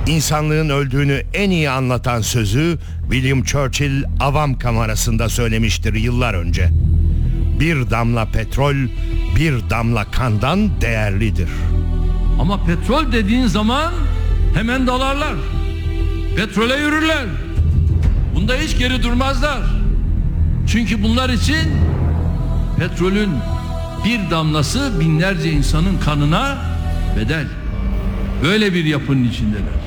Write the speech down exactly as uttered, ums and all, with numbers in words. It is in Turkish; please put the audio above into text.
İnsanlığın öldüğünü en iyi anlatan sözü William Churchill Avam Kamerası'nda söylemiştir yıllar önce. Bir damla petrol, bir damla kandan değerlidir. Ama petrol dediğin zaman hemen dalarlar. Petrole yürürler. Bunda hiç geri durmazlar. Çünkü bunlar için petrolün bir damlası binlerce insanın kanına bedel. Böyle bir yapının içindeler.